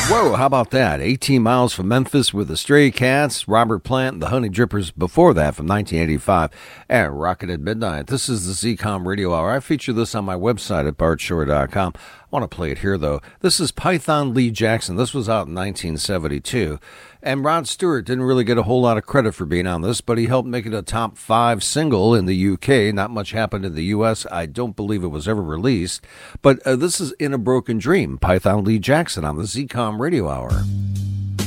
Whoa, how about that? 18 Miles from Memphis with the Stray Cats, Robert Plant, and the Honey Drippers before that from 1985, and Rockin' at Midnight. This is the ZCOM Radio Hour. I feature this on my website at bartshore.com. I want to play it here, though. This is Python Lee Jackson. This was out in 1972. And Rod Stewart didn't really get a whole lot of credit for being on this, but he helped make it a top 5 single in the UK. Not much happened in the US. I don't believe it was ever released. But this is In a Broken Dream, Python Lee Jackson on the ZCOM Radio Hour.